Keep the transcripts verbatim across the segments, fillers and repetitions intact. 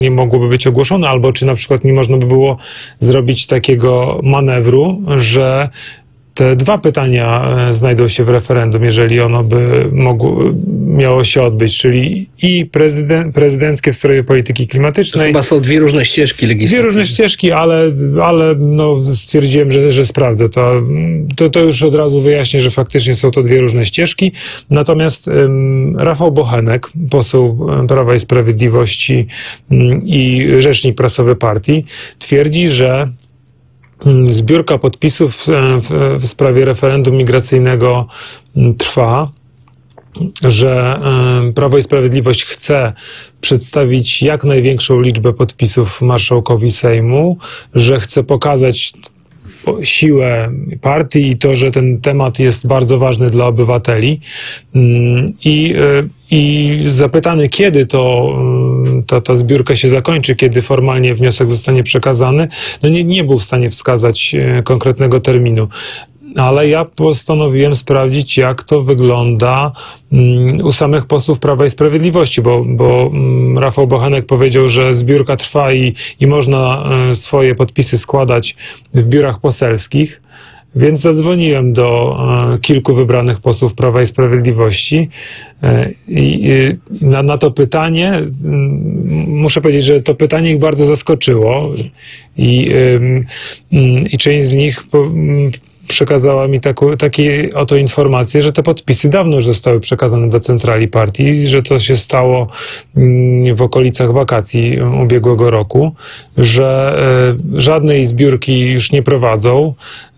nie mogłoby być ogłoszone, albo czy na przykład nie można by było zrobić takiego manewru, że te dwa pytania znajdą się w referendum, jeżeli ono by mogło, miało się odbyć, czyli i prezydent, prezydenckie w sprawie polityki klimatycznej. To chyba są dwie różne ścieżki legislacyjne. Dwie różne ścieżki, ale, ale no stwierdziłem, że, że sprawdzę to. to. To już od razu wyjaśnię, że faktycznie są to dwie różne ścieżki. Natomiast um, Rafał Bochenek, poseł Prawa i Sprawiedliwości um, i rzecznik prasowy partii, twierdzi, że zbiórka podpisów w, w, w sprawie referendum migracyjnego trwa, że Prawo i Sprawiedliwość chce przedstawić jak największą liczbę podpisów marszałkowi Sejmu, że chce pokazać siłę partii i to, że ten temat jest bardzo ważny dla obywateli. I, i zapytany, kiedy to ta, ta zbiórka się zakończy, kiedy formalnie wniosek zostanie przekazany, no nie, nie był w stanie wskazać konkretnego terminu. Ale ja postanowiłem sprawdzić, jak to wygląda um, u samych posłów Prawa i Sprawiedliwości, bo, bo um, Rafał Bochenek powiedział, że zbiórka trwa i, i można um, swoje podpisy składać w biurach poselskich, więc zadzwoniłem do um, kilku wybranych posłów Prawa i Sprawiedliwości um, i, i na, na to pytanie, um, muszę powiedzieć, że to pytanie ich bardzo zaskoczyło i, um, um, i część z nich po, um, przekazała mi taką, takie oto informacje, że te podpisy dawno już zostały przekazane do centrali partii, że to się stało w okolicach wakacji ubiegłego roku, że żadnej zbiórki już nie prowadzą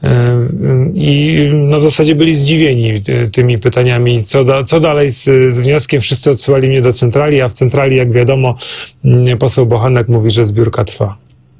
i no w zasadzie byli zdziwieni tymi pytaniami, co, da, co dalej z, z wnioskiem. Wszyscy odsyłali mnie do centrali, a w centrali, jak wiadomo, poseł Bochenek mówi, że zbiórka trwa.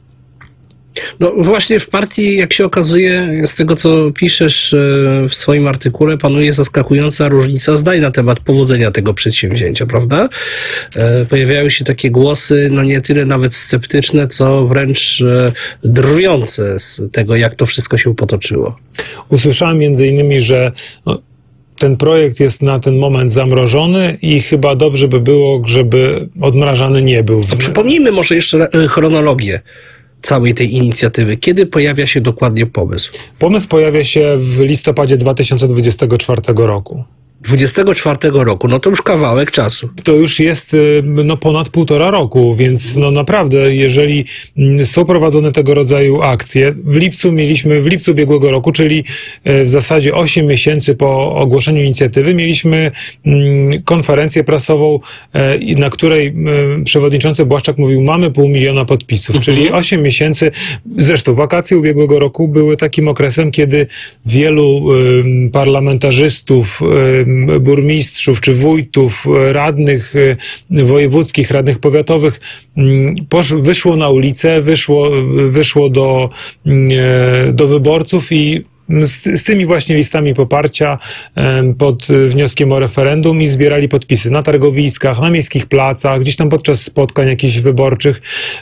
No właśnie w partii, jak się okazuje, z tego co piszesz w swoim artykule, panuje zaskakująca różnica zdań na temat powodzenia tego przedsięwzięcia, prawda? Pojawiają się takie głosy, no nie tyle nawet sceptyczne, co wręcz drwiące z tego, jak to wszystko się potoczyło. Usłyszałem między innymi, że no, ten projekt jest na ten moment zamrożony i chyba dobrze by było, żeby odmrażany nie był. To przypomnijmy może jeszcze chronologię całej tej inicjatywy. Kiedy pojawia się dokładnie pomysł? Pomysł pojawia się w listopadzie dwa tysiące dwudziestego czwartego roku. dwudziestego czwartego roku, no to już kawałek czasu. To już jest no, ponad półtora roku, więc no naprawdę, jeżeli są prowadzone tego rodzaju akcje, w lipcu mieliśmy, w lipcu ubiegłego roku, czyli w zasadzie osiem miesięcy po ogłoszeniu inicjatywy, mieliśmy konferencję prasową, na której przewodniczący Błaszczak mówił, mamy pół miliona podpisów, mhm. czyli osiem miesięcy, zresztą wakacje ubiegłego roku były takim okresem, kiedy wielu parlamentarzystów, burmistrzów czy wójtów, radnych wojewódzkich, radnych powiatowych posz, wyszło na ulicę, wyszło, wyszło do, do wyborców i z, z tymi właśnie listami poparcia pod wnioskiem o referendum i zbierali podpisy na targowiskach, na miejskich placach, gdzieś tam podczas spotkań jakichś wyborczych.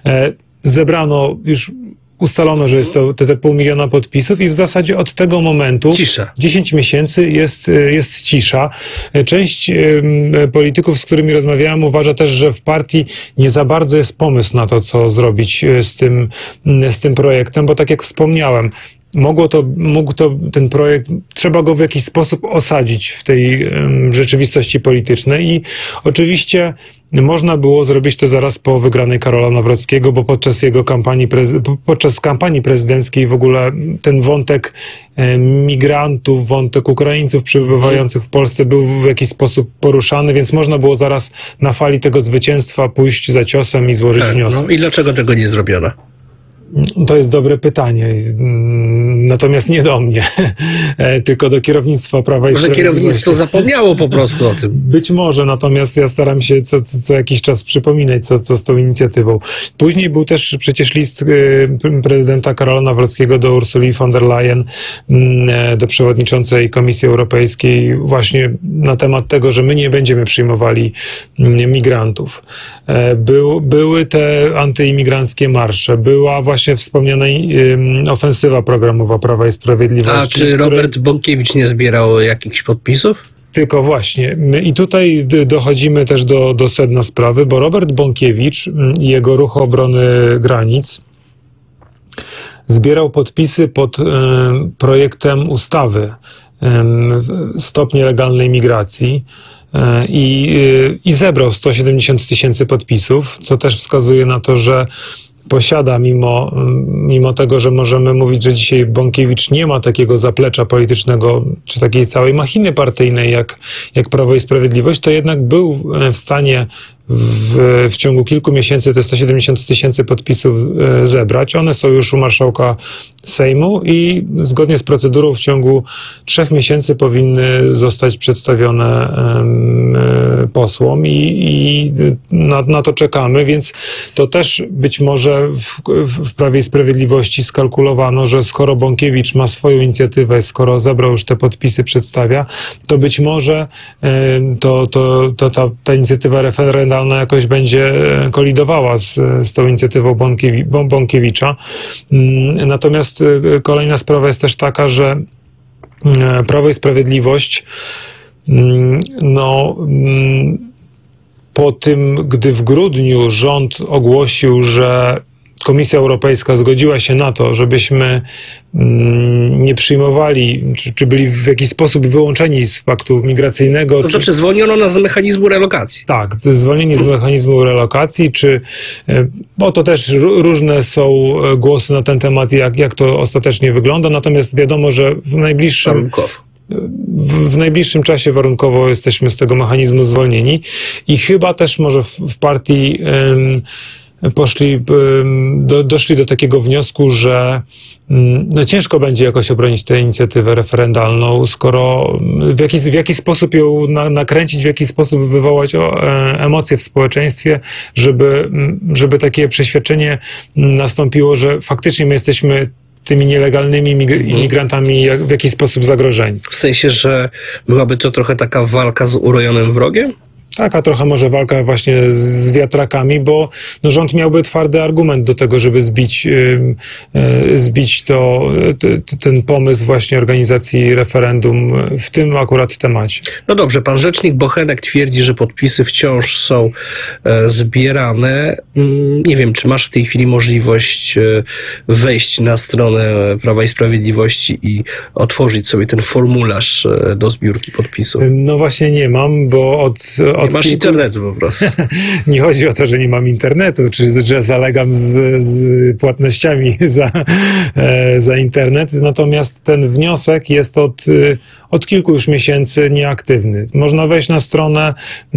Zebrano już Ustalono, że jest to te, te pół miliona podpisów i w zasadzie od tego momentu cisza. dziesięć miesięcy jest, jest cisza. Część y, polityków, z którymi rozmawiałem, uważa też, że w partii nie za bardzo jest pomysł na to, co zrobić z tym, z tym projektem, bo tak jak wspomniałem, Mogło to, mógł to, ten projekt, trzeba go w jakiś sposób osadzić w tej um, rzeczywistości politycznej i oczywiście można było zrobić to zaraz po wygranej Karola Nawrockiego, bo podczas jego kampanii, prezy- podczas kampanii prezydenckiej w ogóle ten wątek e, migrantów, wątek Ukraińców przebywających w Polsce był w jakiś sposób poruszany, więc można było zaraz na fali tego zwycięstwa pójść za ciosem i złożyć tak, wniosek. No i dlaczego tego nie zrobiono? To jest dobre pytanie, natomiast nie do mnie, tylko do kierownictwa Prawa i Może Sprawiedliwości. kierownictwo zapomniało po prostu o tym. Być może, natomiast ja staram się co, co, co jakiś czas przypominać, co, co z tą inicjatywą. Później był też przecież list prezydenta Karola Nawrockiego do Ursuli von der Leyen, do przewodniczącej Komisji Europejskiej, właśnie na temat tego, że my nie będziemy przyjmowali migrantów. Był, były te antyimigranckie marsze, była właśnie wspomniana um, ofensywa programowa Prawa i Sprawiedliwości. A czy Robert której... Bąkiewicz nie zbierał jakichś podpisów? Tylko właśnie, my i tutaj d- dochodzimy też do, do sedna sprawy, bo Robert Bąkiewicz i jego Ruch Obrony Granic zbierał podpisy pod y, projektem ustawy y, Stop nielegalnej migracji y, i, y, i zebrał sto siedemdziesiąt tysięcy podpisów, co też wskazuje na to, że posiada, mimo, mimo tego, że możemy mówić, że dzisiaj Bąkiewicz nie ma takiego zaplecza politycznego, czy takiej całej machiny partyjnej jak, jak Prawo i Sprawiedliwość, to jednak był w stanie w, w ciągu kilku miesięcy te sto siedemdziesiąt tysięcy podpisów e, zebrać. One są już u marszałka Sejmu i zgodnie z procedurą w ciągu trzech miesięcy powinny zostać przedstawione e, posłom i, i na, na to czekamy, więc to też być może w, w Prawie i Sprawiedliwości skalkulowano, że skoro Bąkiewicz ma swoją inicjatywę, skoro zebrał już te podpisy, przedstawia, to być może e, to, to, to ta, ta inicjatywa referendalna jakoś będzie kolidowała z, z tą inicjatywą Bąkiewi, Bąkiewicza. Natomiast kolejna sprawa jest też taka, że Prawo i Sprawiedliwość no, po tym, gdy w grudniu rząd ogłosił, że Komisja Europejska zgodziła się na to, żebyśmy nie przyjmowali, czy, czy byli w jakiś sposób wyłączeni z paktu migracyjnego. To znaczy zwolniono nas z mechanizmu relokacji. Tak, zwolnieni z mechanizmu relokacji, czy, bo to też różne są głosy na ten temat, jak, jak to ostatecznie wygląda, natomiast wiadomo, że w najbliższym... Warunkowo. W, w najbliższym czasie warunkowo jesteśmy z tego mechanizmu zwolnieni i chyba też może w, w partii ym, poszli, do, doszli do takiego wniosku, że no ciężko będzie jakoś obronić tę inicjatywę referendalną, skoro w jaki, w jaki sposób ją na, nakręcić, w jaki sposób wywołać o, e, emocje w społeczeństwie, żeby, żeby takie przeświadczenie nastąpiło, że faktycznie my jesteśmy tymi nielegalnymi mig- imigrantami jak, w jakiś sposób zagrożeni. W sensie, że byłaby to trochę taka walka z urojonym wrogiem? Taka trochę może walka właśnie z wiatrakami, bo no, rząd miałby twardy argument do tego, żeby zbić, yy, yy, zbić to, t, ten pomysł właśnie organizacji referendum w tym akurat temacie. No dobrze, pan rzecznik Bochenek twierdzi, że podpisy wciąż są e, zbierane. Mm, nie wiem, czy masz w tej chwili możliwość e, wejść na stronę Prawa i Sprawiedliwości i otworzyć sobie ten formularz e, do zbiórki podpisów? No właśnie nie mam, bo od... od nie masz kilku... internetu po prostu. Nie chodzi o to, że nie mam internetu, czy że zalegam z, z płatnościami za, e, za internet, natomiast ten wniosek jest od, od kilku już miesięcy nieaktywny. Można wejść na stronę e,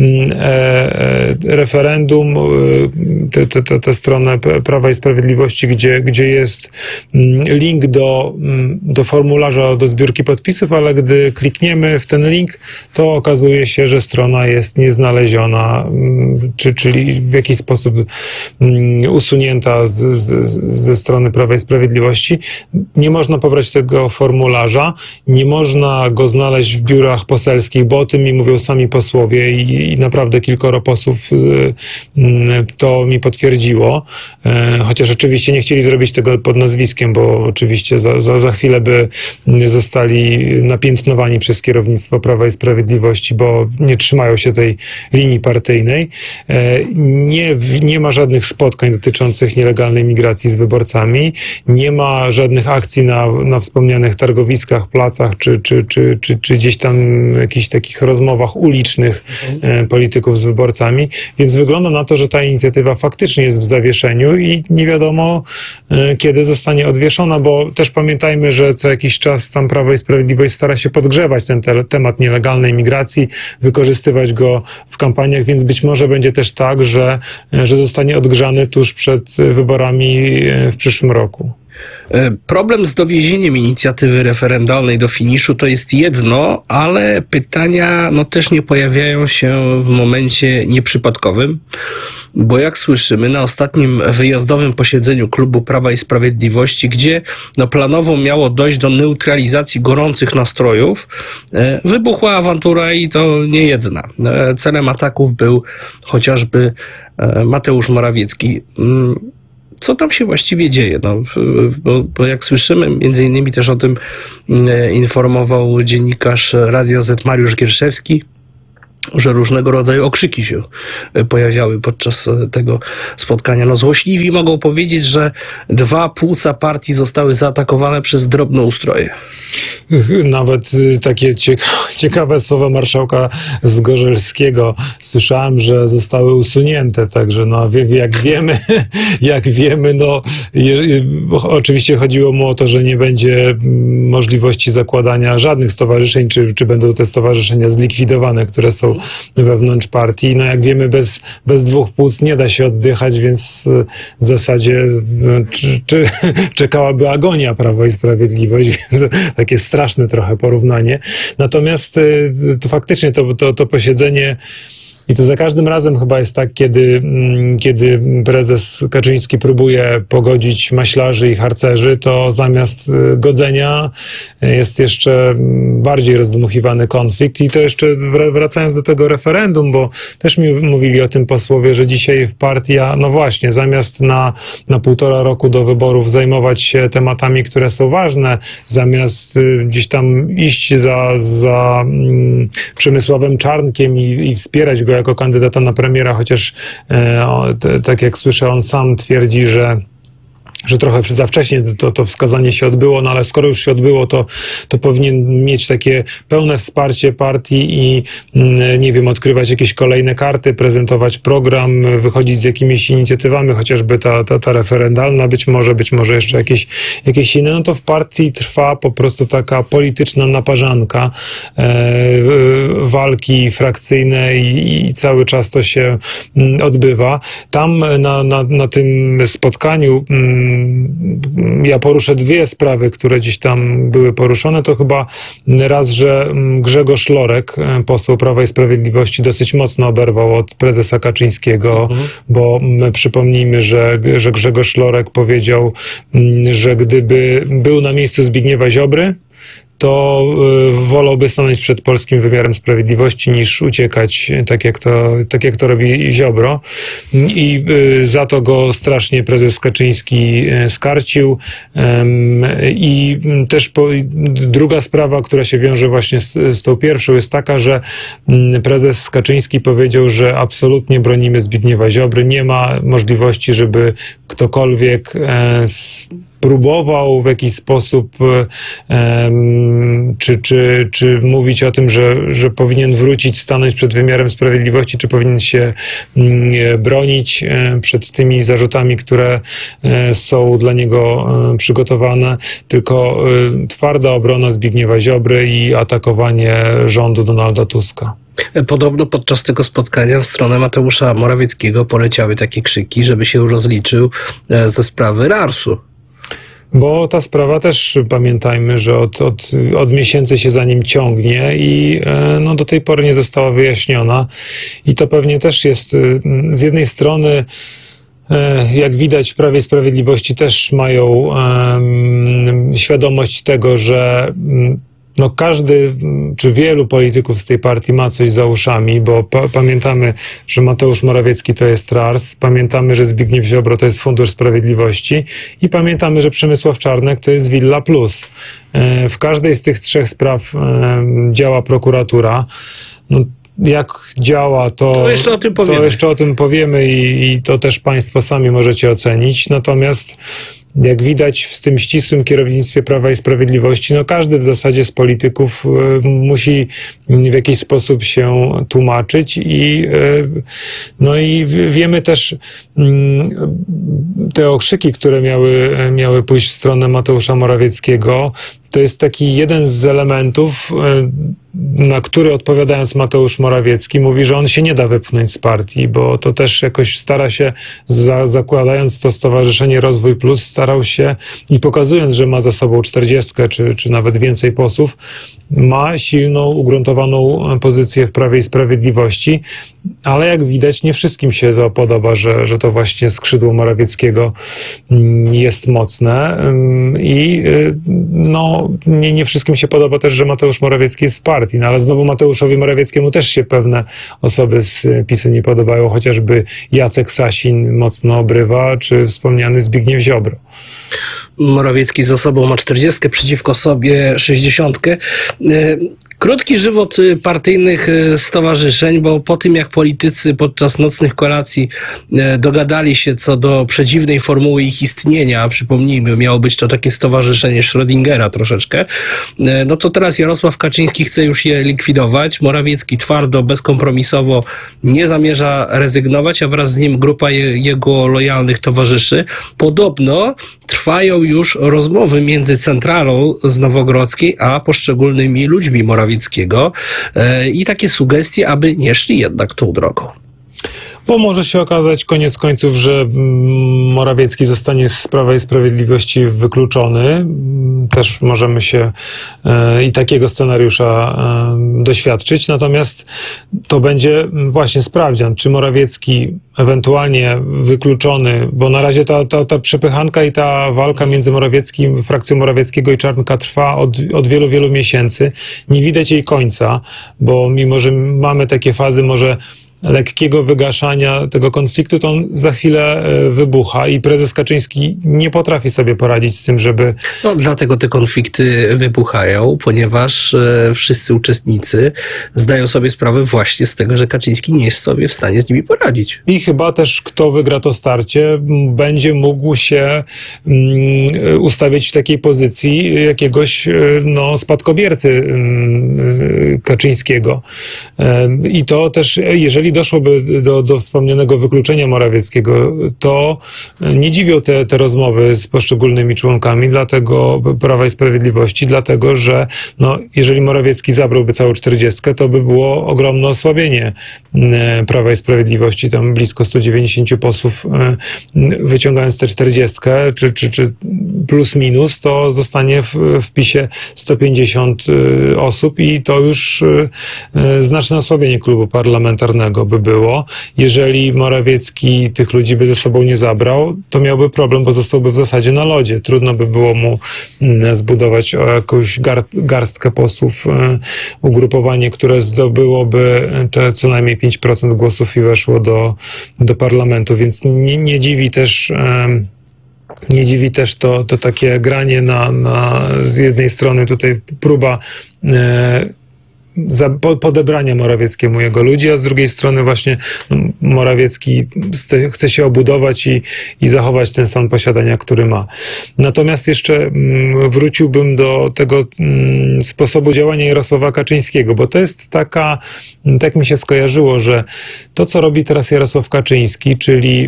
e, referendum, tę te, te, te stronę Prawa i Sprawiedliwości, gdzie, gdzie jest link do, do formularza do zbiórki podpisów, ale gdy klikniemy w ten link, to okazuje się, że strona jest nieznaleziona, czy, czyli w jakiś sposób usunięta z, z, ze strony Prawa i Sprawiedliwości. Nie można pobrać tego formularza, nie można go znaleźć w biurach poselskich, bo o tym mi mówią sami posłowie i, i naprawdę kilkoro posłów to mi potwierdziło, chociaż oczywiście nie chcieli zrobić tego pod nazwiskiem, bo oczywiście za, za, za chwilę by zostali napiętnowani przez kierownictwo Prawa i Sprawiedliwości, bo nie trzymają się tej linii partyjnej. Nie, nie ma żadnych spotkań dotyczących nielegalnej migracji z wyborcami, nie ma żadnych akcji na, na wspomnianych targowiskach, placach, czy, czy, czy, czy, czy gdzieś tam jakichś takich rozmowach ulicznych mhm. polityków z wyborcami, więc wygląda na to, że ta inicjatywa faktycznie jest w zawieszeniu i nie wiadomo, kiedy zostanie odwieszona, bo też pamiętajmy, że co jakiś czas tam Prawo i Sprawiedliwość stara się podgrzewać ten te- temat nielegalnej migracji, wykorzystywać go w kampaniach, więc być może będzie też tak, że, że zostanie odgrzany tuż przed wyborami w przyszłym roku. Problem z dowiezieniem inicjatywy referendalnej do finiszu to jest jedno, ale pytania no też nie pojawiają się w momencie nieprzypadkowym, bo jak słyszymy na ostatnim wyjazdowym posiedzeniu klubu Prawa i Sprawiedliwości, gdzie no planowo miało dojść do neutralizacji gorących nastrojów, wybuchła awantura i to nie jedna. Celem ataków był chociażby Mateusz Morawiecki. co tam się właściwie dzieje? No, bo, bo jak słyszymy, między innymi też o tym informował dziennikarz Radia Z Mariusz Gierszewski, że różnego rodzaju okrzyki się pojawiały podczas tego spotkania. No, złośliwi mogą powiedzieć, że dwa płuca partii zostały zaatakowane przez drobnoustroje. Nawet takie cieka- ciekawe słowa marszałka Zgorzelskiego słyszałem, że zostały usunięte, także no jak wiemy, jak wiemy, no je, oczywiście chodziło mu o to, że nie będzie możliwości zakładania żadnych stowarzyszeń, czy, czy będą te stowarzyszenia zlikwidowane, które są wewnątrz partii. No jak wiemy, bez, bez dwóch płuc nie da się oddychać, więc w zasadzie czy, czy, czekałaby agonia Prawo i Sprawiedliwość, więc takie straszne trochę porównanie. Natomiast to faktycznie to, to, to posiedzenie i to za każdym razem chyba jest tak, kiedy, kiedy prezes Kaczyński próbuje pogodzić maślarzy i harcerzy, to zamiast godzenia jest jeszcze bardziej rozdmuchiwany konflikt. I to jeszcze wracając do tego referendum, bo też mi mówili o tym posłowie, że dzisiaj partia, no właśnie, zamiast na, na półtora roku do wyborów zajmować się tematami, które są ważne, zamiast gdzieś tam iść za, za um, Przemysławem Czarnkiem i, i wspierać go jako kandydata na premiera, chociaż e, o, t, tak jak słyszę, on sam twierdzi, że że trochę za wcześnie to, to wskazanie się odbyło, no ale skoro już się odbyło, to, to powinien mieć takie pełne wsparcie partii i nie wiem, odkrywać jakieś kolejne karty, prezentować program, wychodzić z jakimiś inicjatywami, chociażby ta, ta, ta referendalna, być może, być może jeszcze jakieś, jakieś inne, no to w partii trwa po prostu taka polityczna naparzanka, e, walki frakcyjne i, i cały czas to się odbywa. Tam na, na, na tym spotkaniu ja poruszę dwie sprawy, które gdzieś tam były poruszone. To chyba raz, że Grzegorz Lorek, poseł Prawa i Sprawiedliwości, dosyć mocno oberwał od prezesa Kaczyńskiego, mhm. bo my przypomnijmy, że, że Grzegorz Lorek powiedział, że gdyby był na miejscu Zbigniewa Ziobry, to y, wolałby stanąć przed polskim wymiarem sprawiedliwości niż uciekać, tak jak to, tak jak to robi Ziobro. I y, za to go strasznie prezes Kaczyński y, skarcił. Ym, I też po, druga sprawa, która się wiąże właśnie z, z tą pierwszą, jest taka, że y, prezes Kaczyński powiedział, że absolutnie bronimy Zbigniewa Ziobry. Nie ma możliwości, żeby ktokolwiek y, z, próbował w jakiś sposób um, czy, czy, czy mówić o tym, że, że powinien wrócić, stanąć przed wymiarem sprawiedliwości, czy powinien się um, bronić um, przed tymi zarzutami, które um, są dla niego um, przygotowane, tylko um, twarda obrona Zbigniewa Ziobry i atakowanie rządu Donalda Tuska. Podobno podczas tego spotkania w stronę Mateusza Morawieckiego poleciały takie krzyki, żeby się rozliczył ze sprawy rarsu. Bo ta sprawa też, pamiętajmy, że od, od, od miesięcy się za nim ciągnie i no, do tej pory nie została wyjaśniona. I to pewnie też jest z jednej strony, jak widać, w Prawie i Sprawiedliwości też mają um, świadomość tego, że no każdy, czy wielu polityków z tej partii ma coś za uszami, bo pa, pamiętamy, że Mateusz Morawiecki to jest Rars, pamiętamy, że Zbigniew Ziobro to jest Fundusz Sprawiedliwości i pamiętamy, że Przemysław Czarnek to jest Villa Plus. W każdej z tych trzech spraw działa prokuratura. No, jak działa, to, to, jeszcze o tym powiemy. to jeszcze o tym powiemy i, i to też państwo sami możecie ocenić. Natomiast jak widać w tym ścisłym kierownictwie Prawa i Sprawiedliwości, no każdy w zasadzie z polityków y, musi w jakiś sposób się tłumaczyć i y, no i wiemy też y, te okrzyki, które miały, miały pójść w stronę Mateusza Morawieckiego, to jest taki jeden z elementów, na który odpowiadając Mateusz Morawiecki mówi, że on się nie da wypchnąć z partii, bo to też jakoś stara się, za, zakładając to Stowarzyszenie Rozwój Plus, starał się i pokazując, że ma za sobą czterdziestkę czy, czy nawet więcej posłów, ma silną, ugruntowaną pozycję w Prawie i Sprawiedliwości, ale jak widać nie wszystkim się to podoba, że, że to właśnie skrzydło Morawieckiego jest mocne i no, nie, nie wszystkim się podoba też, że Mateusz Morawiecki jest w partii. partii. No ale znowu Mateuszowi Morawieckiemu też się pewne osoby z PiSu nie podobają, chociażby Jacek Sasin mocno obrywa, czy wspomniany Zbigniew Ziobro. Morawiecki za sobą ma czterdziestkę, przeciwko sobie sześćdziesiątkę. Krótki żywot partyjnych stowarzyszeń, bo po tym jak politycy podczas nocnych kolacji dogadali się co do przedziwnej formuły ich istnienia, przypomnijmy, miało być to takie stowarzyszenie Schrödingera troszeczkę, no to teraz Jarosław Kaczyński chce już je likwidować. Morawiecki twardo, bezkompromisowo nie zamierza rezygnować, a wraz z nim grupa je, jego lojalnych towarzyszy. Podobno trwają już rozmowy między centralą z Nowogrodzkiej, a poszczególnymi ludźmi Morawieckiego i takie sugestie, aby nie szli jednak tą drogą. Bo może się okazać koniec końców, że Morawiecki zostanie z Prawa i Sprawiedliwości wykluczony. Też możemy się e, i takiego scenariusza e, doświadczyć. Natomiast to będzie właśnie sprawdzian, czy Morawiecki ewentualnie wykluczony, bo na razie ta, ta, ta przepychanka i ta walka między Morawieckim, frakcją Morawieckiego i Czarnka trwa od, od wielu, wielu miesięcy. Nie widać jej końca, bo mimo, że mamy takie fazy może lekkiego wygaszania tego konfliktu, to on za chwilę wybucha i prezes Kaczyński nie potrafi sobie poradzić z tym, żeby... No, dlatego te konflikty wybuchają, ponieważ e, wszyscy uczestnicy zdają sobie sprawę właśnie z tego, że Kaczyński nie jest sobie w stanie z nimi poradzić. I chyba też kto wygra to starcie, będzie mógł się mm, ustawić w takiej pozycji jakiegoś no, spadkobiercy mm, Kaczyńskiego. E, I to też, jeżeli doszłoby do, do wspomnianego wykluczenia Morawieckiego, to nie dziwią te, te rozmowy z poszczególnymi członkami dlatego Prawa i Sprawiedliwości, dlatego że no, jeżeli Morawiecki zabrałby całą czterdziestkę, to by było ogromne osłabienie Prawa i Sprawiedliwości, tam blisko sto dziewięćdziesiąt posłów, wyciągając tę czterdziestkę, czy, czy, czy plus minus, to zostanie w, w PiSie sto pięćdziesiąt osób i to już znaczne osłabienie klubu parlamentarnego by było. Jeżeli Morawiecki tych ludzi by ze sobą nie zabrał, to miałby problem, bo zostałby w zasadzie na lodzie. Trudno by było mu zbudować o jakąś gar, garstkę posłów, ugrupowanie, które zdobyłoby te co najmniej pięć procent głosów i weszło do, do parlamentu, więc nie, nie dziwi też Nie dziwi też to, to takie granie na, na z jednej strony tutaj próba e, za, po, podebrania Morawieckiemu jego ludzi, a z drugiej strony właśnie no, Morawiecki chce, chce się obudować i, i zachować ten stan posiadania, który ma. Natomiast jeszcze mm, wróciłbym do tego mm, sposobu działania Jarosława Kaczyńskiego, bo to jest taka, tak mi się skojarzyło, że to, co robi teraz Jarosław Kaczyński, czyli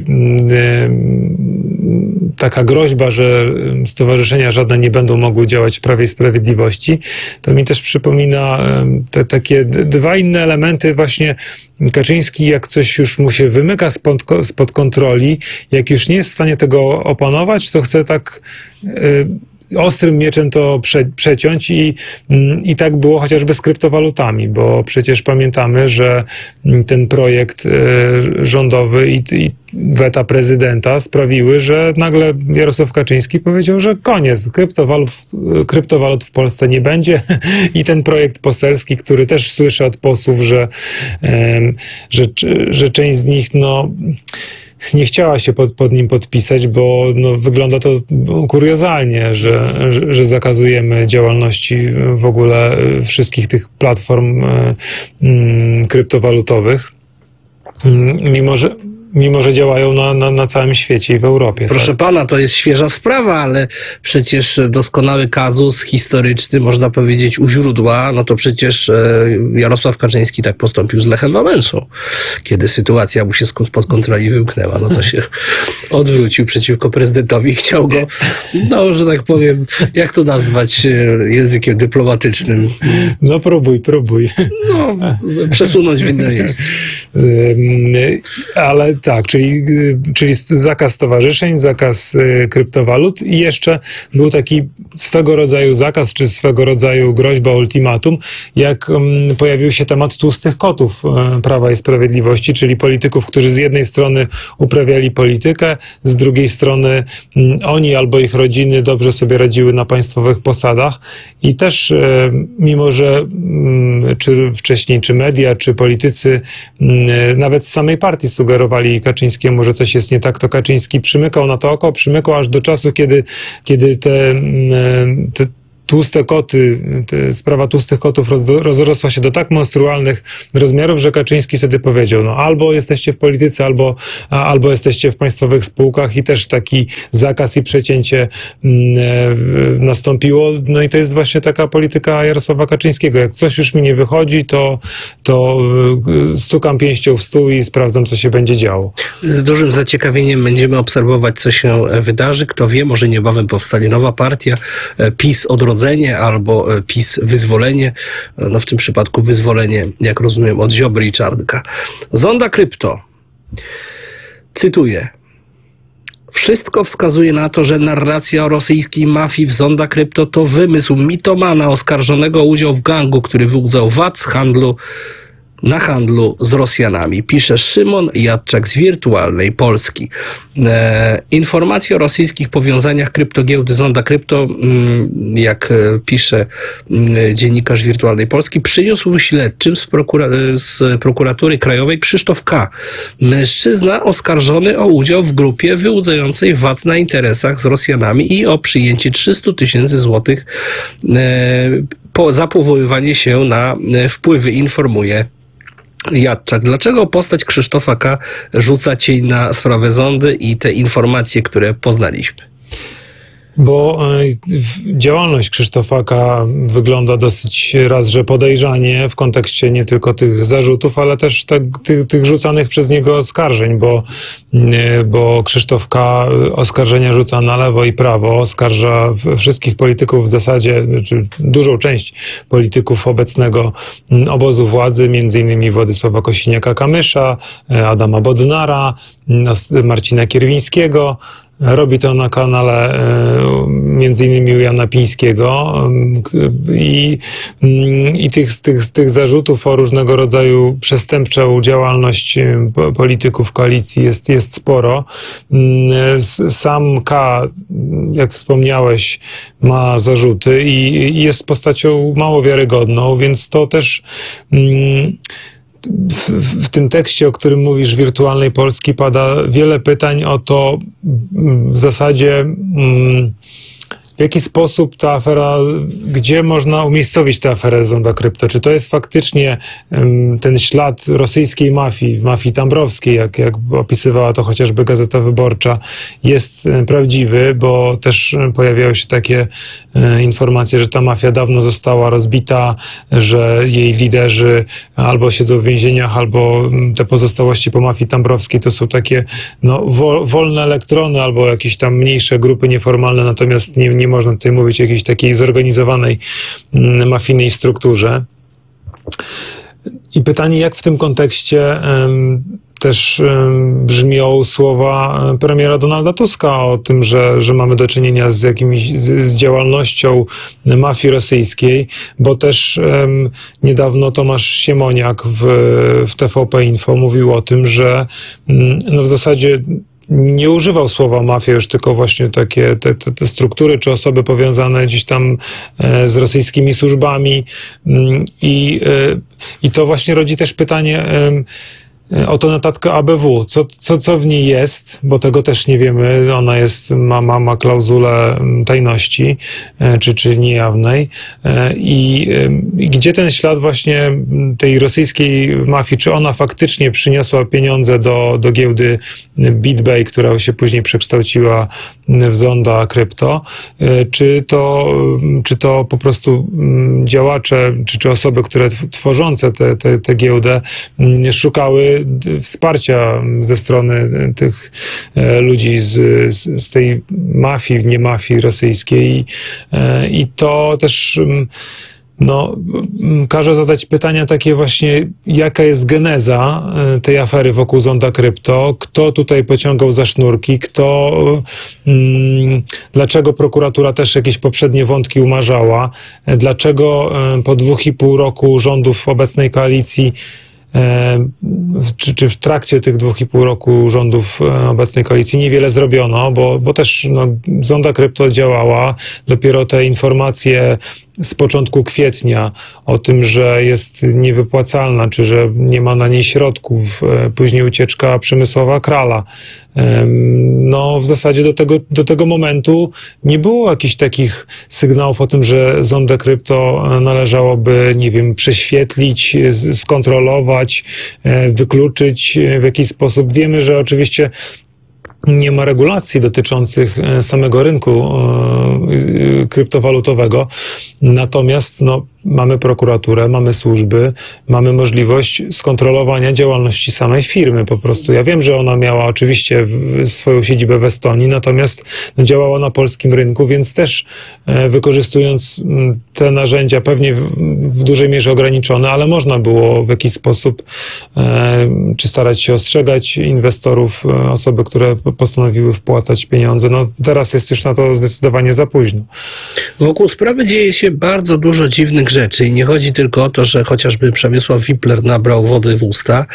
mm, taka groźba, że stowarzyszenia żadne nie będą mogły działać w Prawie i Sprawiedliwości, to mi też przypomina te takie dwa inne elementy. Właśnie Kaczyński, jak coś już mu się wymyka spod, spod kontroli, jak już nie jest w stanie tego opanować, to chce tak y, ostrym mieczem to prze, przeciąć i, i tak było chociażby z kryptowalutami, bo przecież pamiętamy, że ten projekt y, rządowy i, i weta prezydenta sprawiły, że nagle Jarosław Kaczyński powiedział, że koniec, kryptowalut, kryptowalut w Polsce nie będzie i ten projekt poselski, który też słyszę od posłów, że, że, że część z nich no nie chciała się pod, pod nim podpisać, bo no, wygląda to kuriozalnie, że, że, że zakazujemy działalności w ogóle wszystkich tych platform mm, kryptowalutowych, mimo że Mimo, że działają na, na, na całym świecie i w Europie. Proszę tak? pana, to jest świeża sprawa, ale przecież doskonały kazus historyczny, można powiedzieć, u źródła, no to przecież Jarosław Kaczyński tak postąpił z Lechem Wałęsą. Kiedy sytuacja mu się spod kontroli wymknęła, no to się odwrócił przeciwko prezydentowi i chciał go, no, że tak powiem, jak to nazwać językiem dyplomatycznym? No próbuj, próbuj. No, przesunąć w inne miejsce. Ale Tak, czyli, czyli zakaz stowarzyszeń, zakaz kryptowalut i jeszcze był taki swego rodzaju zakaz, czy swego rodzaju groźba, ultimatum, jak pojawił się temat tłustych kotów Prawa i Sprawiedliwości, czyli polityków, którzy z jednej strony uprawiali politykę, z drugiej strony oni albo ich rodziny dobrze sobie radziły na państwowych posadach i też mimo, że czy wcześniej, czy media, czy politycy nawet z samej partii sugerowali Kaczyńskiemu, że coś jest nie tak, to Kaczyński przymykał na to oko, przymykał aż do czasu, kiedy, kiedy te, te tłuste koty, te, sprawa tłustych kotów roz, rozrosła się do tak monstrualnych rozmiarów, że Kaczyński wtedy powiedział, no albo jesteście w polityce, albo, albo jesteście w państwowych spółkach i też taki zakaz i przecięcie mm, nastąpiło. No i to jest właśnie taka polityka Jarosława Kaczyńskiego. Jak coś już mi nie wychodzi, to, to stukam pięścią w stół i sprawdzam, co się będzie działo. Z dużym zaciekawieniem będziemy obserwować, co się wydarzy. Kto wie, może niebawem powstanie nowa partia, PiS Odrodzenie albo PiS Wyzwolenie. No w tym przypadku wyzwolenie, jak rozumiem, od Ziobry i Czarnka. Zonda Krypto. Cytuję. Wszystko wskazuje na to, że narracja o rosyjskiej mafii w Zonda Krypto to wymysł mitomana oskarżonego o udział w gangu, który wyłudzał V A T z handlu na handlu z Rosjanami. Pisze Szymon Jadczak z Wirtualnej Polski. E, informacje o rosyjskich powiązaniach kryptogiełdy Zonda Krypto, mm, jak pisze mm, dziennikarz Wirtualnej Polski, przyniósł śledczym z, prokura z prokuratury krajowej Krzysztof K. Mężczyzna oskarżony o udział w grupie wyłudzającej V A T na interesach z Rosjanami i o przyjęcie trzysta tysięcy złotych e, po, za powoływanie się na wpływy, informuje Jadczak. Dlaczego postać Krzysztofa K. rzuca cień na sprawę Zondy i te informacje, które poznaliśmy? Bo działalność Krzysztofa K. wygląda dosyć raz, że podejrzanie w kontekście nie tylko tych zarzutów, ale też te, tych, tych rzucanych przez niego oskarżeń, bo, bo Krzysztof K. oskarżenia rzuca na lewo i prawo, oskarża wszystkich polityków w zasadzie, czy dużą część polityków obecnego obozu władzy, między innymi Władysława Kosiniaka-Kamysza, Adama Bodnara, Marcina Kierwińskiego. Robi to na kanale między innymi u Jana Pińskiego i, i tych, tych, tych zarzutów o różnego rodzaju przestępczą działalność polityków koalicji jest, jest sporo. Sam K., jak wspomniałeś, ma zarzuty i jest postacią mało wiarygodną, więc to też W, w tym tekście, o którym mówisz, Wirtualnej Polski, pada wiele pytań o to w zasadzie, w jaki sposób ta afera, gdzie można umiejscowić tę aferę Zonda Krypto? Czy to jest faktycznie ten ślad rosyjskiej mafii, mafii tambrowskiej, jak, jak opisywała to chociażby Gazeta Wyborcza, jest prawdziwy, bo też pojawiały się takie informacje, że ta mafia dawno została rozbita, że jej liderzy albo siedzą w więzieniach, albo te pozostałości po mafii tambrowskiej to są takie no, wolne elektrony albo jakieś tam mniejsze grupy nieformalne, natomiast nie, nie Nie można tutaj mówić o jakiejś takiej zorganizowanej, mafijnej strukturze. I pytanie, jak w tym kontekście um, też um, brzmią słowa premiera Donalda Tuska o tym, że, że mamy do czynienia z jakimiś, z, z działalnością mafii rosyjskiej, bo też um, niedawno Tomasz Siemoniak w, w T V P Info mówił o tym, że um, no w zasadzie nie używał słowa mafia, już tylko właśnie takie te, te, te struktury czy osoby powiązane gdzieś tam e, z rosyjskimi służbami i, e, i to właśnie rodzi też pytanie e, o tą notatkę A B W. Co, co, co w niej jest, bo tego też nie wiemy. Ona jest, ma, ma, ma klauzulę tajności, czy, czy niejawnej. I, I gdzie ten ślad właśnie tej rosyjskiej mafii, czy ona faktycznie przyniosła pieniądze do, do giełdy BitBay, która się później przekształciła w Zonda Krypto, czy to, czy to po prostu działacze, czy, czy osoby, które tworzące tę te, te, te giełdę szukały wsparcia ze strony tych ludzi z, z, z tej mafii, nie mafii rosyjskiej. I to też No, każe zadać pytania takie właśnie, jaka jest geneza tej afery wokół Zonda Krypto, kto tutaj pociągał za sznurki, kto, hmm, dlaczego prokuratura też jakieś poprzednie wątki umarzała, dlaczego po dwóch i pół roku rządów obecnej koalicji Czy, czy w trakcie tych dwóch i pół roku rządów obecnej koalicji niewiele zrobiono, bo, bo też no, Zonda Krypto działała. Dopiero te informacje z początku kwietnia o tym, że jest niewypłacalna, czy że nie ma na niej środków, później ucieczka Przemysława Krala. No w zasadzie do tego, do tego momentu nie było jakichś takich sygnałów o tym, że Zondę Krypto należałoby, nie wiem, prześwietlić, skontrolować, wykluczyć w jakiś sposób. Wiemy, że oczywiście nie ma regulacji dotyczących samego rynku kryptowalutowego, natomiast no, mamy prokuraturę, mamy służby, mamy możliwość skontrolowania działalności samej firmy po prostu. Ja wiem, że ona miała oczywiście swoją siedzibę w Estonii, natomiast no, działała na polskim rynku, więc też e, wykorzystując te narzędzia, pewnie w, w dużej mierze ograniczone, ale można było w jakiś sposób e, czy starać się ostrzegać inwestorów, e, osoby, które postanowiły wpłacać pieniądze. No teraz jest już na to zdecydowanie za późno. Wokół sprawy dzieje się bardzo dużo dziwnych rzeczy i nie chodzi tylko o to, że chociażby Przemysław Wipler nabrał wody w usta,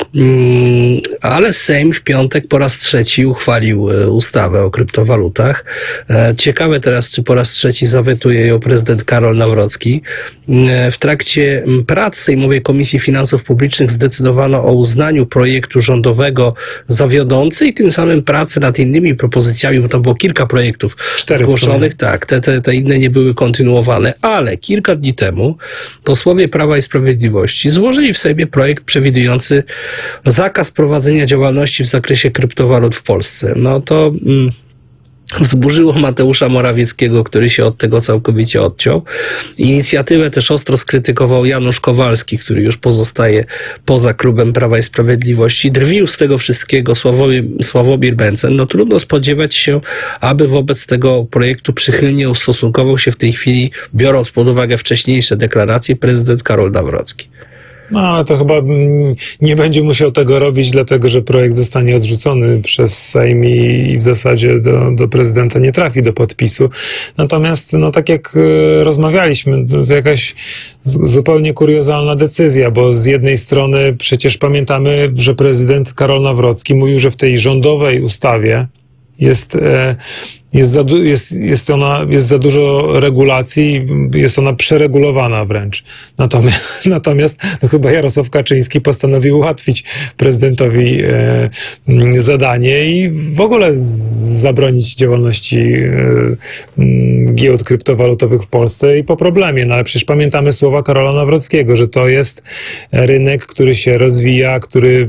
ale Sejm w piątek po raz trzeci uchwalił ustawę o kryptowalutach. Ciekawe teraz, czy po raz trzeci zawetuje ją prezydent Karol Nawrocki. W trakcie prac Sejmowej Komisji Finansów Publicznych zdecydowano o uznaniu projektu rządowego za wiodący i tym samym prace nad innymi propozycjami, bo tam było kilka projektów Cztery zgłoszonych, tak, te, te, te inne nie były kontynuowane, ale kilka dni temu posłowie Prawa i Sprawiedliwości złożyli w Sejmie projekt przewidujący zakaz prowadzenia działalności w zakresie kryptowalut w Polsce. No to mm, wzburzyło Mateusza Morawieckiego, który się od tego całkowicie odciął. Inicjatywę też ostro skrytykował Janusz Kowalski, który już pozostaje poza klubem Prawa i Sprawiedliwości. Drwił z tego wszystkiego Sławomir, Sławomir Mencen. No trudno spodziewać się, aby wobec tego projektu przychylnie ustosunkował się w tej chwili, biorąc pod uwagę wcześniejsze deklaracje, prezydent Karol Nawrocki. No, ale to chyba nie będzie musiał tego robić, dlatego że projekt zostanie odrzucony przez Sejm i w zasadzie do, do prezydenta nie trafi do podpisu. Natomiast, no tak jak rozmawialiśmy, to jakaś zupełnie kuriozalna decyzja, bo z jednej strony przecież pamiętamy, że prezydent Karol Nawrocki mówił, że w tej rządowej ustawie jest, jest, za, jest, jest, ona, jest za dużo regulacji, jest ona przeregulowana wręcz. Natomiast, natomiast no chyba Jarosław Kaczyński postanowił ułatwić prezydentowi e, zadanie i w ogóle zabronić działalności e, giełd kryptowalutowych w Polsce i po problemie. No ale przecież pamiętamy słowa Karola Nawrockiego, że to jest rynek, który się rozwija, który,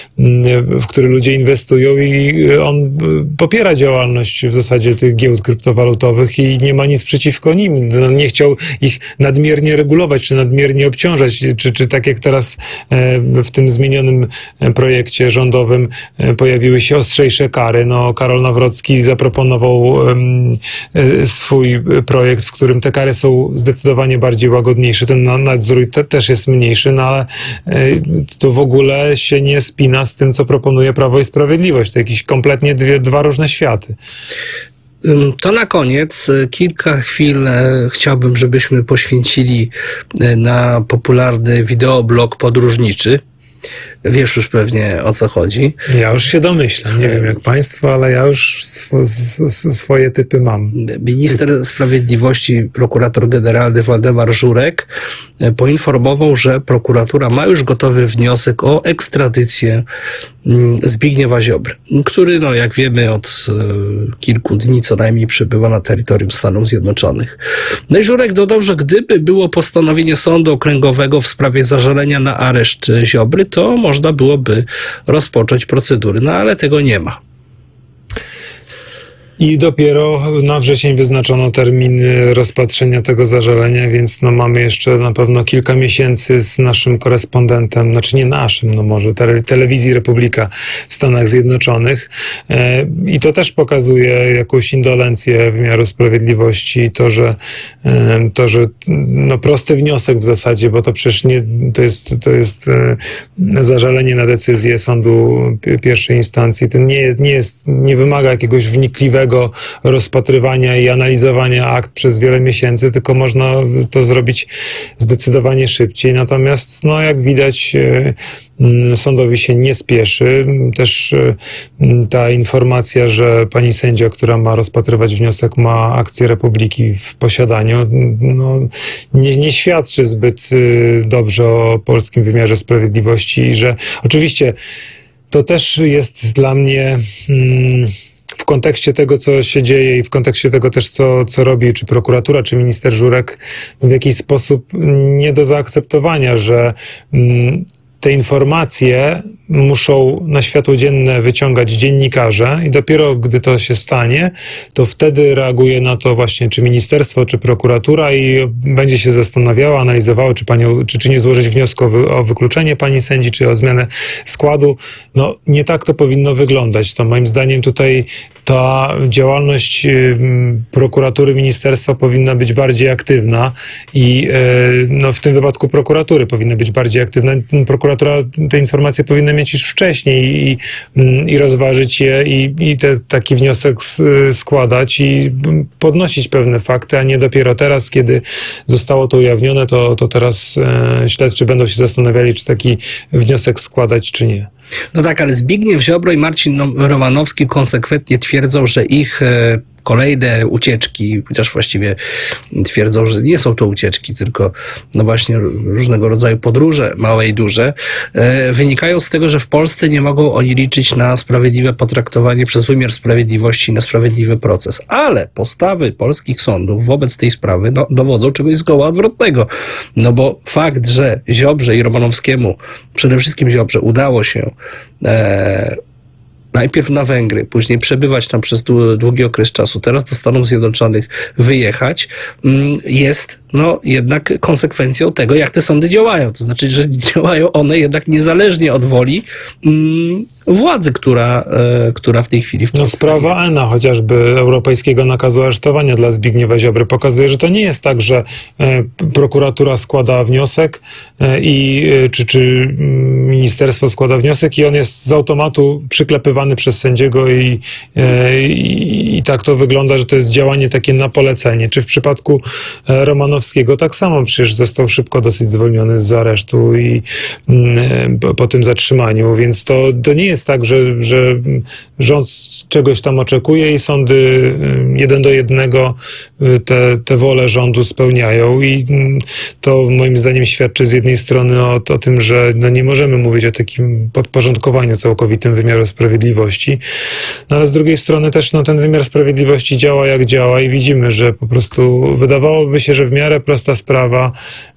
w który ludzie inwestują i on popiera działalność w zasadzie tych giełd kryptowalutowych i nie ma nic przeciwko nim. No, nie chciał ich nadmiernie regulować, czy nadmiernie obciążać, czy, czy tak jak teraz w tym zmienionym projekcie rządowym pojawiły się ostrzejsze kary. No, Karol Nawrocki zaproponował swój projekt, w którym te kary są zdecydowanie bardziej łagodniejsze. Ten nadzór te, też jest mniejszy, no ale to w ogóle się nie spina z tym, co proponuje Prawo i Sprawiedliwość. To jakieś kompletnie dwie, dwa różne światy. To na koniec kilka chwil chciałbym, żebyśmy poświęcili na popularny wideoblog podróżniczy. Wiesz już pewnie, o co chodzi. Ja już się domyślam. Nie wiem jak państwo, ale ja już sw sw swoje typy mam. Minister Sprawiedliwości, prokurator generalny Waldemar Żurek poinformował, że prokuratura ma już gotowy wniosek o ekstradycję Zbigniewa Ziobry, który, no jak wiemy, od kilku dni co najmniej przebywa na terytorium Stanów Zjednoczonych. No i Żurek dodał, że gdyby było postanowienie sądu okręgowego w sprawie zażalenia na areszt Ziobry, to można byłoby rozpocząć procedury, no ale tego nie ma. i dopiero na wrzesień wyznaczono termin rozpatrzenia tego zażalenia, więc no mamy jeszcze na pewno kilka miesięcy z naszym korespondentem, znaczy nie naszym, no może te, Telewizji Republika w Stanach Zjednoczonych. E, I to też pokazuje jakąś indolencję wymiaru sprawiedliwości, to, że, e, to, że no prosty wniosek w zasadzie, bo to przecież nie, to jest, to jest e, zażalenie na decyzję sądu pierwszej instancji. To nie jest, nie jest, nie wymaga jakiegoś wnikliwego rozpatrywania i analizowania akt przez wiele miesięcy, tylko można to zrobić zdecydowanie szybciej. Natomiast, no jak widać, sądowi się nie spieszy. Też ta informacja, że pani sędzia, która ma rozpatrywać wniosek, ma akcję Republiki w posiadaniu, no, nie, nie świadczy zbyt dobrze o polskim wymiarze sprawiedliwości i że oczywiście to też jest dla mnie hmm, w kontekście tego, co się dzieje i w kontekście tego też, co, co robi czy prokuratura, czy minister Żurek, w jakiś sposób nie do zaakceptowania, że hmm, te informacje muszą na światło dzienne wyciągać dziennikarze i dopiero gdy to się stanie, to wtedy reaguje na to właśnie czy ministerstwo, czy prokuratura i będzie się zastanawiała, analizowała, czy, panią, czy, czy nie złożyć wniosku o, wy, o wykluczenie pani sędzi, czy o zmianę składu. No nie tak to powinno wyglądać. To moim zdaniem tutaj ta działalność prokuratury, ministerstwa powinna być bardziej aktywna i no, w tym wypadku prokuratury powinna być bardziej aktywna. Prokuratura te informacje powinna mieć już wcześniej i, i rozważyć je i, i te, taki wniosek składać i podnosić pewne fakty, a nie dopiero teraz, kiedy zostało to ujawnione, to, to teraz e, śledczy będą się zastanawiali, czy taki wniosek składać, czy nie. No tak, ale Zbigniew Ziobro i Marcin Romanowski konsekwentnie twierdzą, że ich e, kolejne ucieczki, chociaż właściwie twierdzą, że nie są to ucieczki, tylko no właśnie różnego rodzaju podróże, małe i duże, e, wynikają z tego, że w Polsce nie mogą oni liczyć na sprawiedliwe potraktowanie przez wymiar sprawiedliwości, na sprawiedliwy proces. Ale postawy polskich sądów wobec tej sprawy no, dowodzą czegoś zgoła odwrotnego. No bo fakt, że Ziobrze i Romanowskiemu, przede wszystkim Ziobrze, udało się e, najpierw na Węgry, później przebywać tam przez długi okres czasu, teraz do Stanów Zjednoczonych wyjechać, jest no jednak konsekwencją tego, jak te sądy działają. To znaczy, że działają one jednak niezależnie od woli mm, władzy, która, e, która w tej chwili w Polsce No sprawa jest. ENA, chociażby Europejskiego Nakazu Aresztowania dla Zbigniewa Ziobry, pokazuje, że to nie jest tak, że e, prokuratura składa wniosek e, i e, czy, czy ministerstwo składa wniosek i on jest z automatu przyklepywany przez sędziego i, e, i, i tak to wygląda, że to jest działanie takie na polecenie. Czy w przypadku e, Romanowskiego tak samo przecież został szybko dosyć zwolniony z aresztu i e, po, po tym zatrzymaniu, więc to, to nie jest tak, że, że rząd czegoś tam oczekuje i sądy jeden do jednego te, te wolę rządu spełniają i to moim zdaniem świadczy z jednej strony o, o tym, że no nie możemy mówić o takim podporządkowaniu całkowitym wymiaru sprawiedliwości, no ale z drugiej strony też no, ten wymiar sprawiedliwości działa jak działa i widzimy, że po prostu wydawałoby się, że w miarę prosta sprawa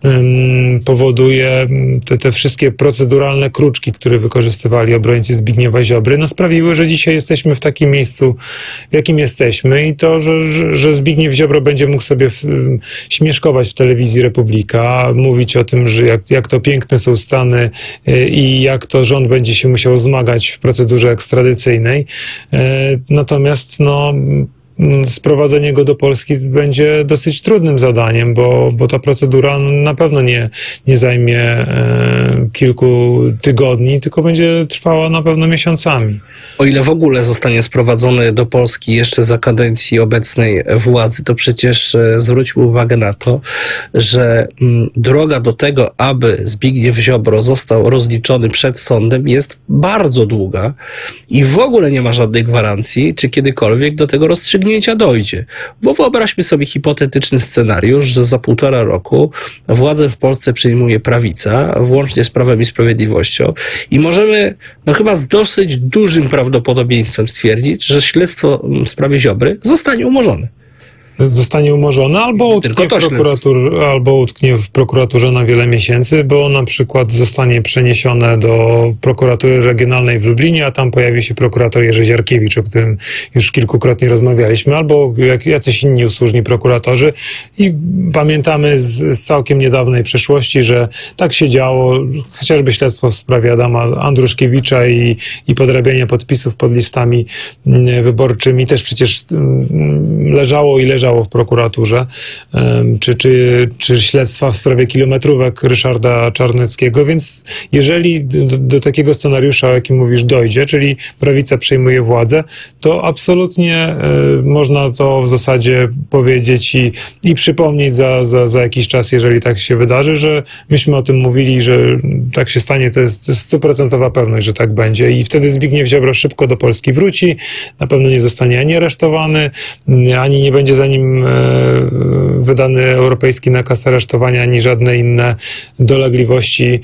um, powoduje te, te wszystkie proceduralne kruczki, które wykorzystywali obrońcy Zbigniewa Ziobry, no sprawiły, że dzisiaj jesteśmy w takim miejscu, w jakim jesteśmy i to, że, że, że Zbigniew Ziobro będzie mógł sobie w, śmieszkować w Telewizji Republika, mówić o tym, że jak, jak to piękne są Stany y, i jak to rząd będzie się musiał zmagać w procedurze ekstradycyjnej. Y, natomiast no sprowadzenie go do Polski będzie dosyć trudnym zadaniem, bo, bo ta procedura na pewno nie, nie zajmie e, kilku tygodni, tylko będzie trwała na pewno miesiącami. O ile w ogóle zostanie sprowadzony do Polski jeszcze za kadencji obecnej władzy, to przecież e, zwróćmy uwagę na to, że m, droga do tego, aby Zbigniew Ziobro został rozliczony przed sądem, jest bardzo długa i w ogóle nie ma żadnej gwarancji, czy kiedykolwiek do tego rozstrzygnięcia dojdzie. Bo wyobraźmy sobie hipotetyczny scenariusz, że za półtora roku władzę w Polsce przejmuje prawica, włącznie z Prawem i Sprawiedliwością i możemy no chyba z dosyć dużym prawdopodobieństwem stwierdzić, że śledztwo w sprawie Ziobry zostanie umorzone. zostanie umorzony, albo utknie, w prokuratur, albo utknie w prokuraturze na wiele miesięcy, bo na przykład zostanie przeniesione do prokuratury regionalnej w Lublinie, a tam pojawi się prokurator Jerzy Ziarkiewicz, o którym już kilkukrotnie rozmawialiśmy, albo jak jacyś inni usłużni prokuratorzy. I pamiętamy z, z całkiem niedawnej przeszłości, że tak się działo, chociażby śledztwo w sprawie Adama Andruszkiewicza i, i podrabiania podpisów pod listami wyborczymi też przecież leżało i leżało w prokuraturze, czy, czy, czy śledztwa w sprawie kilometrówek Ryszarda Czarneckiego, więc jeżeli do, do takiego scenariusza, o jakim mówisz, dojdzie, czyli prawica przejmuje władzę, to absolutnie y, można to w zasadzie powiedzieć i, i przypomnieć za, za, za jakiś czas, jeżeli tak się wydarzy, że myśmy o tym mówili, że tak się stanie, to jest stuprocentowa pewność, że tak będzie i wtedy Zbigniew Ziobro szybko do Polski wróci, na pewno nie zostanie ani aresztowany, ani nie będzie za nim wydany europejski nakaz aresztowania, ani żadne inne dolegliwości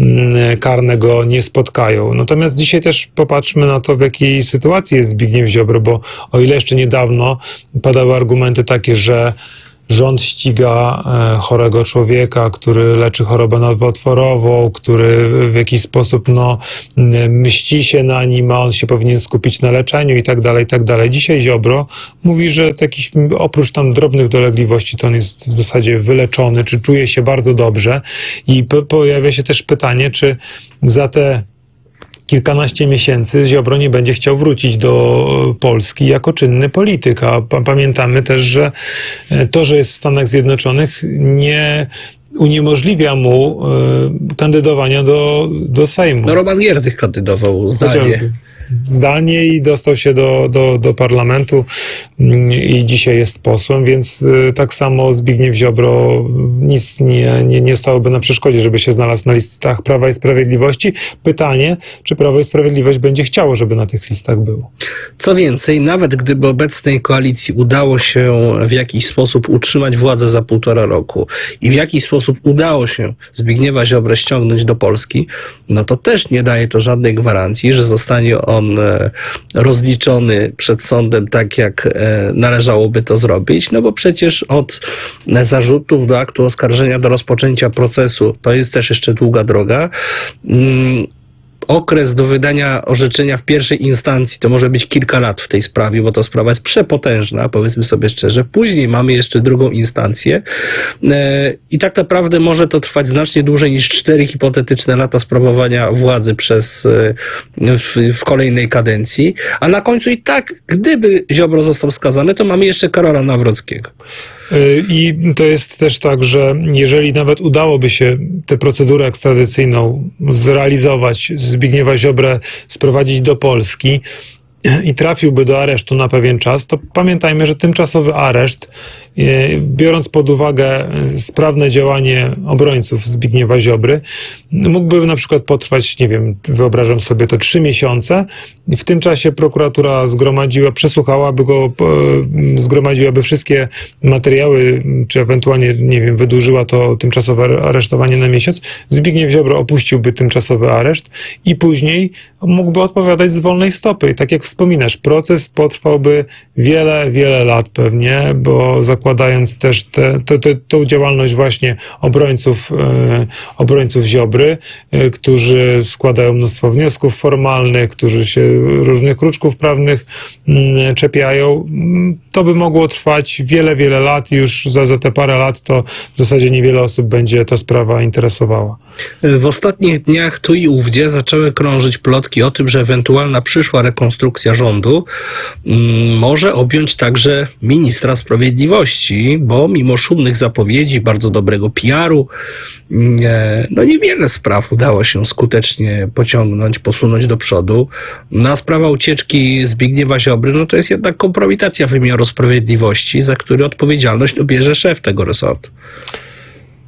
karne go nie spotkają. Natomiast dzisiaj też popatrzmy na to, w jakiej sytuacji jest Zbigniew Ziobro, bo o ile jeszcze niedawno padały argumenty takie, że rząd ściga chorego człowieka, który leczy chorobę nowotworową, który w jakiś sposób no, mści się na nim, a on się powinien skupić na leczeniu i tak dalej, i tak dalej. Dzisiaj Ziobro mówi, że jakiś, oprócz tam drobnych dolegliwości to on jest w zasadzie wyleczony, czy czuje się bardzo dobrze i po, pojawia się też pytanie, czy za te kilkanaście miesięcy Ziobro nie będzie chciał wrócić do Polski jako czynny polityk, a pamiętamy też, że to, że jest w Stanach Zjednoczonych, nie uniemożliwia mu y, kandydowania do, do Sejmu. No Roman Giertych kandydował zdalnie. Chociażby. Zdalnie i dostał się do, do, do parlamentu i dzisiaj jest posłem, więc tak samo Zbigniew Ziobro nic nie, nie, nie stałoby na przeszkodzie, żeby się znalazł na listach Prawa i Sprawiedliwości. Pytanie, czy Prawo i Sprawiedliwość będzie chciało, żeby na tych listach było. Co więcej, nawet gdyby obecnej koalicji udało się w jakiś sposób utrzymać władzę za półtora roku i w jakiś sposób udało się Zbigniewa Ziobrę ściągnąć do Polski, no to też nie daje to żadnej gwarancji, że zostanie on rozliczony przed sądem tak, jak należałoby to zrobić, no bo przecież od zarzutów do aktu oskarżenia do rozpoczęcia procesu to jest też jeszcze długa droga. Okres do wydania orzeczenia w pierwszej instancji to może być kilka lat w tej sprawie, bo to sprawa jest przepotężna, powiedzmy sobie szczerze. Później mamy jeszcze drugą instancję i tak naprawdę może to trwać znacznie dłużej niż cztery hipotetyczne lata sprawowania władzy przez w, w kolejnej kadencji, a na końcu i tak, gdyby Ziobro został skazany, to mamy jeszcze Karola Nawrockiego. I to jest też tak, że jeżeli nawet udałoby się tę procedurę ekstradycyjną zrealizować, Zbigniewa Ziobrę sprowadzić do Polski i trafiłby do aresztu na pewien czas, to pamiętajmy, że tymczasowy areszt, biorąc pod uwagę sprawne działanie obrońców Zbigniewa Ziobry, mógłby na przykład potrwać, nie wiem, wyobrażam sobie to trzy miesiące. W tym czasie prokuratura zgromadziła, przesłuchałaby go, zgromadziłaby wszystkie materiały, czy ewentualnie, nie wiem, wydłużyła to tymczasowe aresztowanie na miesiąc. Zbigniew Ziobro opuściłby tymczasowy areszt i później mógłby odpowiadać z wolnej stopy. I tak jak wspominasz, proces potrwałby wiele, wiele lat pewnie, bo zakładając też tę te, te, te, działalność właśnie obrońców, e, obrońców Ziobry, e, którzy składają mnóstwo wniosków formalnych, którzy się różnych kruczków prawnych m, czepiają, to by mogło trwać wiele, wiele lat i już za, za te parę lat to w zasadzie niewiele osób będzie ta sprawa interesowała. W ostatnich dniach tu i ówdzie zaczęły krążyć plotki o tym, że ewentualna przyszła rekonstrukcja rządu m, może objąć także ministra sprawiedliwości, bo mimo szumnych zapowiedzi, bardzo dobrego P R u, nie, no niewiele spraw udało się skutecznie pociągnąć, posunąć do przodu. Na sprawa ucieczki Zbigniewa Ziobry, no to jest jednak kompromitacja wymiaru sprawiedliwości, za który odpowiedzialność bierze szef tego resortu.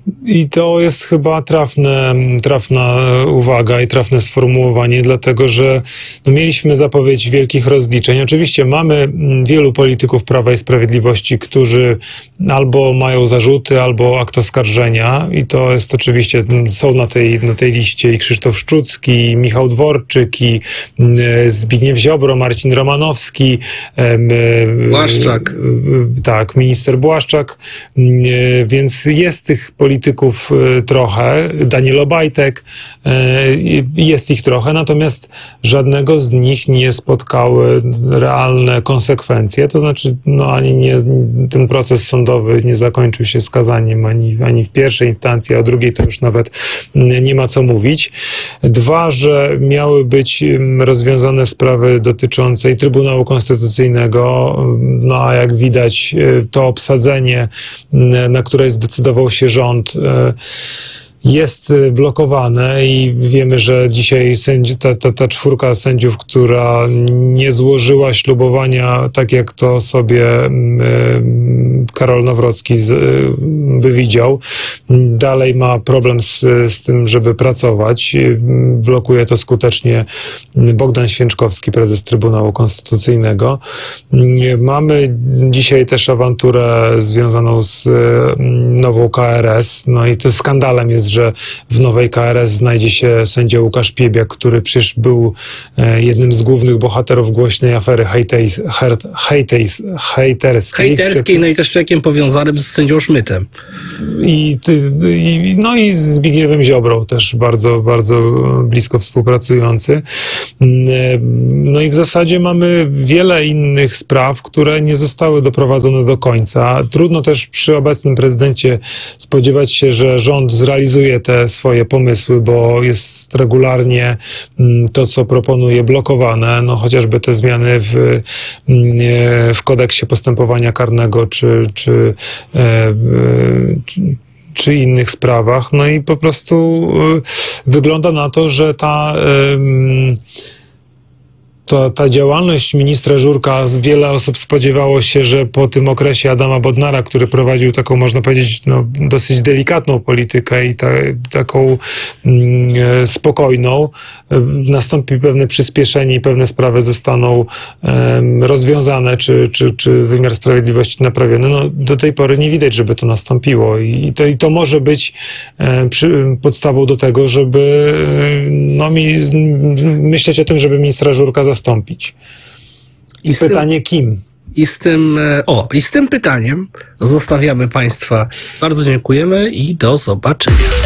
I to jest chyba trafne, trafna uwaga i trafne sformułowanie, dlatego że no, mieliśmy zapowiedź wielkich rozliczeń. Oczywiście mamy wielu polityków Prawa i Sprawiedliwości, którzy albo mają zarzuty, albo akt oskarżenia i to jest oczywiście, są na tej, na tej liście i Krzysztof Szczucki, i Michał Dworczyk, i Zbigniew Ziobro, Marcin Romanowski, Błaszczak. Tak, minister Błaszczak, więc jest tych polityków polityków trochę, Daniel Obajtek, jest ich trochę, natomiast żadnego z nich nie spotkały realne konsekwencje, to znaczy no, ani nie, ten proces sądowy nie zakończył się skazaniem ani, ani w pierwszej instancji, a o drugiej to już nawet nie ma co mówić. Dwa, że miały być rozwiązane sprawy dotyczące i Trybunału Konstytucyjnego, no a jak widać to obsadzenie, na które zdecydował się rząd, jest blokowane i wiemy, że dzisiaj sędzi, ta, ta, ta czwórka sędziów, która nie złożyła ślubowania tak, jak to sobie Karol Nawrocki by widział, dalej ma problem z, z tym, żeby pracować. Blokuje to skutecznie Bogdan Święczkowski, prezes Trybunału Konstytucyjnego. Mamy dzisiaj też awanturę związaną z nową K R S. No i to skandalem jest, że w nowej K R S znajdzie się sędzia Łukasz Piebiak, który przecież był jednym z głównych bohaterów głośnej afery hejtejs, hejtejs, hejterskiej. Hejterskiej, no i też człowiekiem powiązanym z sędzią Szmytem. I, i, no i z Zbigniewem Ziobrą też bardzo, bardzo blisko współpracujący. No i w zasadzie mamy wiele innych spraw, które nie zostały doprowadzone do końca. Trudno też przy obecnym prezydencie spodziewać się, że rząd zrealizuje te swoje pomysły, bo jest regularnie to, co proponuje, blokowane. No chociażby te zmiany w, w kodeksie postępowania karnego, czy, czy, czy czy innych sprawach. No i po prostu wygląda na to, że ta To ta działalność ministra Żurka, wiele osób spodziewało się, że po tym okresie Adama Bodnara, który prowadził taką, można powiedzieć, no, dosyć delikatną politykę i ta, taką mm, spokojną, nastąpi pewne przyspieszenie i pewne sprawy zostaną um, rozwiązane, czy, czy, czy wymiar sprawiedliwości naprawiony. No, do tej pory nie widać, żeby to nastąpiło i to, i to może być um, przy, podstawą do tego, żeby no, mi, myśleć o tym, żeby ministra Żurka zastąpić. I pytanie tym, kim? I z tym, o, i z tym pytaniem zostawiamy Państwa. Bardzo dziękujemy i do zobaczenia.